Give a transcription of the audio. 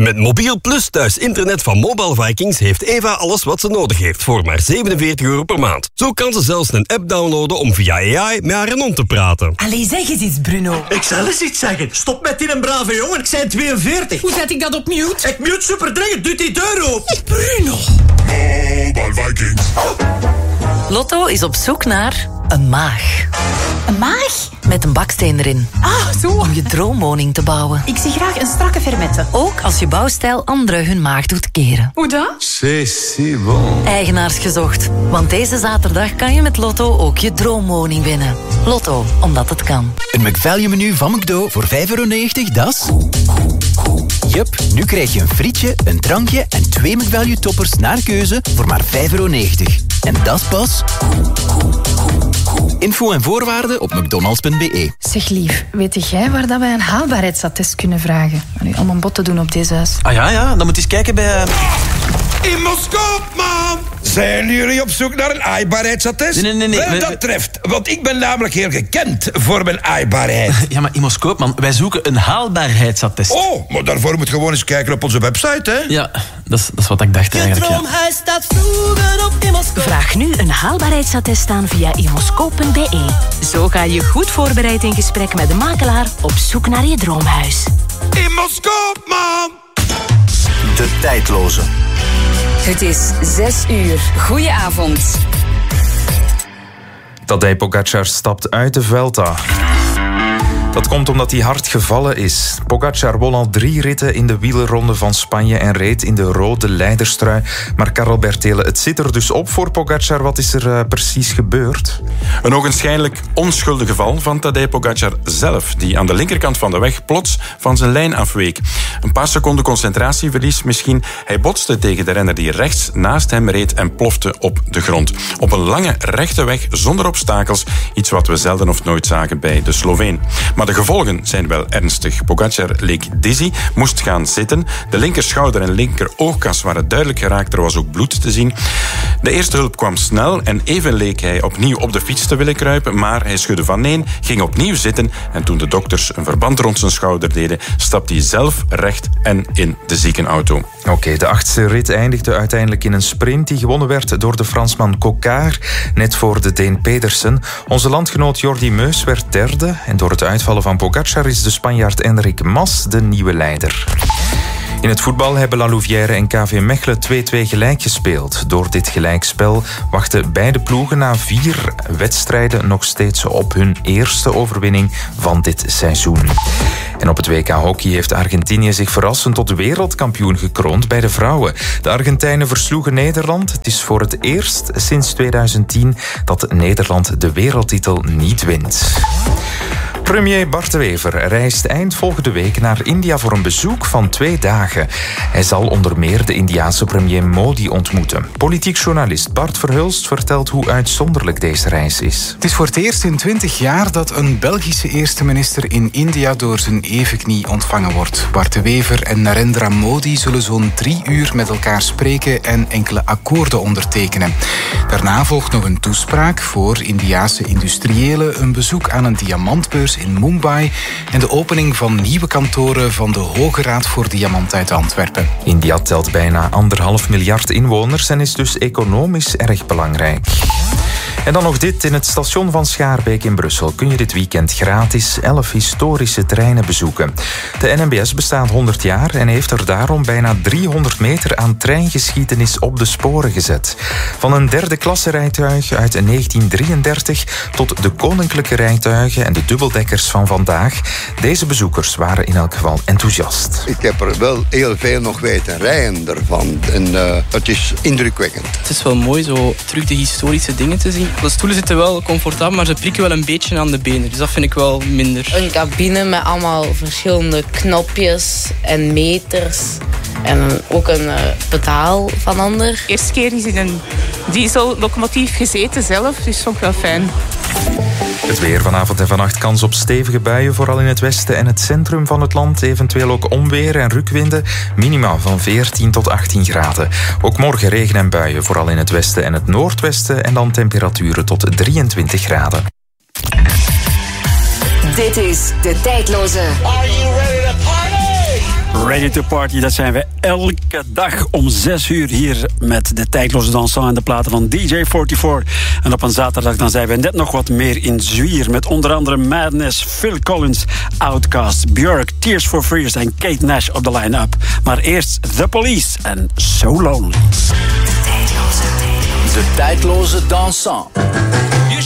Met Mobiel Plus thuis internet van Mobile Vikings heeft Eva alles wat ze nodig heeft voor maar €47 per maand. Zo kan ze zelfs een app downloaden om via AI met haar hond te praten. Allee, zeg eens iets, Bruno. Ik zal eens iets zeggen. Stop met die een brave jongen, ik zijn 42. Hoe zet ik dat op mute? Ik mute superdringend, doet die deur open. Bruno. Mobile Vikings. Lotto is op zoek naar een maag. Een maag? Met een baksteen erin. Ah, zo. Om je droomwoning te bouwen. Ik zie graag een strakke fermette. Ook als je bouwstijl anderen hun maag doet keren. Hoe dan? C'est si bon. Eigenaars gezocht. Want deze zaterdag kan je met Lotto ook je droomwoning winnen. Lotto, omdat het kan. Een McValue menu van McDo voor €5,90, dat is... Jup, nu krijg je een frietje, een drankje en 2 McValue toppers naar keuze voor maar €5,90. En dat is pas... Info en voorwaarden op mcdonalds.be. Zeg lief, weet jij waar dat wij een haalbaarheidsattest kunnen vragen? Nu allemaal bod te doen op deze huis. Ah ja, dan moet je eens kijken bij... Imoscoop, man! Zijn jullie op zoek naar een aaibaarheidsattest? Nee. Wel, dat treft, want ik ben namelijk heel gekend voor mijn aaibaarheid. Ja, maar Imoscoop, man, wij zoeken een haalbaarheidsattest. Oh, maar daarvoor moet je gewoon eens kijken op onze website, hè? Ja, dat is wat ik dacht eigenlijk, ja. Droomhuis staat vroeger op Imoscoop. Vraag nu een haalbaarheidsattest aan via imoscoop.be. Zo ga je goed voorbereid in gesprek met de makelaar op zoek naar je droomhuis. Imoscoop, man! De tijdloze. Het is 6:00. Goedenavond. Tadej Pogačar stapt uit de Vuelta. Dat komt omdat hij hard gevallen is. Pogačar won al 3 ritten in de wielerronde van Spanje en reed in de rode leiderstrui. Maar Karel Bertele, het zit er dus op voor Pogačar. Wat is er precies gebeurd? Een ogenschijnlijk onschuldig geval van Tadej Pogačar zelf, die aan de linkerkant van de weg plots van zijn lijn afweek. Een paar seconden concentratieverlies misschien. Hij botste tegen de renner die rechts naast hem reed en plofte op de grond. Op een lange rechte weg zonder obstakels, iets wat we zelden of nooit zagen bij de Sloveen. Maar de gevolgen zijn wel ernstig. Pogačar leek dizzy, moest gaan zitten. De linkerschouder en linker oogkas waren duidelijk geraakt. Er was ook bloed te zien. De eerste hulp kwam snel en even leek hij opnieuw op de fiets te willen kruipen, maar hij schudde van nee, ging opnieuw zitten en toen de dokters een verband rond zijn schouder deden, stapte hij zelf recht en in de ziekenauto. Oké, de 8e rit eindigde uiteindelijk in een sprint die gewonnen werd door de Fransman Coquard, net voor de Deen Pedersen. Onze landgenoot Jordi Meus werd derde en door het uitvallen van Pogačar is de Spanjaard Enric Mas de nieuwe leider. In het voetbal hebben La Louvière en KV Mechelen 2-2 gelijk gespeeld. Door dit gelijkspel wachten beide ploegen na 4 wedstrijden nog steeds op hun eerste overwinning van dit seizoen. En op het WK Hockey heeft Argentinië zich verrassend tot wereldkampioen gekroond bij de vrouwen. De Argentijnen versloegen Nederland. Het is voor het eerst sinds 2010 dat Nederland de wereldtitel niet wint. Premier Bart de Wever reist eind volgende week naar India voor een bezoek van 2 dagen. Hij zal onder meer de Indiase premier Modi ontmoeten. Politiek journalist Bart Verhulst vertelt hoe uitzonderlijk deze reis is. Het is voor het eerst in 20 jaar dat een Belgische eerste minister in India door zijn evenknie ontvangen wordt. Bart de Wever en Narendra Modi zullen zo'n 3 uur met elkaar spreken en enkele akkoorden ondertekenen. Daarna volgt nog een toespraak voor Indiase industriëlen, een bezoek aan een diamantbeurs in Mumbai en de opening van nieuwe kantoren van de Hoge Raad voor Diamant uit Antwerpen. India telt bijna 1,5 miljard inwoners en is dus economisch erg belangrijk. En dan nog dit. In het station van Schaarbeek in Brussel kun je dit weekend gratis 11 historische treinen bezoeken. De NMBS bestaat 100 jaar en heeft er daarom bijna 300 meter aan treingeschiedenis op de sporen gezet. Van een 3e klasse rijtuig uit 1933 tot de koninklijke rijtuigen en de dubbeldekkers van vandaag. Deze bezoekers waren in elk geval enthousiast. Ik heb er wel heel veel nog weten rijden ervan en het is indrukwekkend. Het is wel mooi zo terug de historische dingen te zien. De stoelen zitten wel comfortabel, maar ze prikken wel een beetje aan de benen. Dus dat vind ik wel minder. Een cabine met allemaal verschillende knopjes en meters. En ook een pedaal van ander. De eerste keer is in een diesellocomotief gezeten zelf, dus vond ik wel fijn. Het weer vanavond en vannacht kans op stevige buien, vooral in het westen en het centrum van het land. Eventueel ook onweer en rukwinden, minima van 14 tot 18 graden. Ook morgen regen en buien, vooral in het westen en het noordwesten. En dan temperaturen tot 23 graden. Dit is De Tijdloze. Are you ready to party? Ready to Party, dat zijn we elke dag om 6 uur hier met de tijdloze dansant en de platen van DJ44. En op een zaterdag dan zijn we net nog wat meer in zwier met onder andere Madness, Phil Collins, Outkast, Björk, Tears for Fears en Kate Nash op de line-up. Maar eerst The Police en So Lonely. De tijdloze dansant.